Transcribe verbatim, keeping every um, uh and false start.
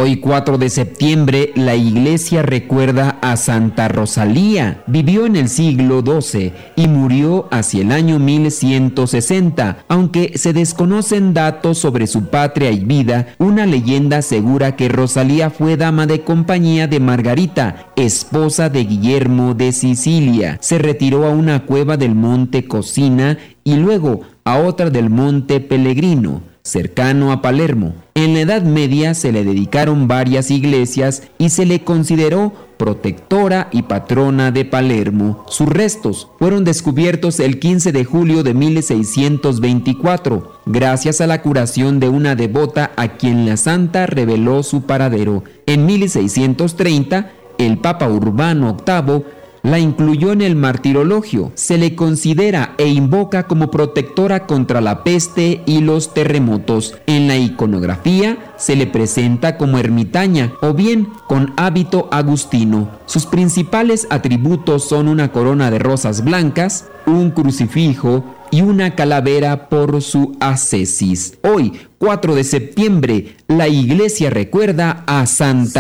Hoy, cuatro de septiembre, la iglesia recuerda a Santa Rosalía. Vivió en el siglo doce y murió hacia el año mil ciento sesenta. Aunque se desconocen datos sobre su patria y vida, una leyenda asegura que Rosalía fue dama de compañía de Margarita, esposa de Guillermo de Sicilia. Se retiró a una cueva del monte Cocina y luego a otra del monte Pellegrino, cercano a Palermo. En la Edad Media se le dedicaron varias iglesias y se le consideró protectora y patrona de Palermo. Sus restos fueron descubiertos el quince de julio de mil seiscientos veinticuatro, gracias a la curación de una devota a quien la santa reveló su paradero. En mil seiscientos treinta, el Papa Urbano octavo la incluyó en el martirologio. Se le considera e invoca como protectora contra la peste y los terremotos. En la iconografía se le presenta como ermitaña o bien con hábito agustino. Sus principales atributos son una corona de rosas blancas, un crucifijo y una calavera por su ascesis. Hoy, cuatro de septiembre, la iglesia recuerda a Santa